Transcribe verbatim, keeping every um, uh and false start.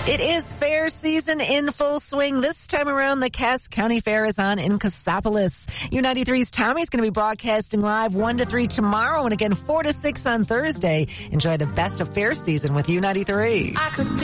It is fair season in full swing. This time around, the Cass County Fair is on in Cassopolis. U ninety-three's Tommy's going to be broadcasting live one to three tomorrow and again four to six on Thursday. Enjoy the best of fair season with U ninety-three. I could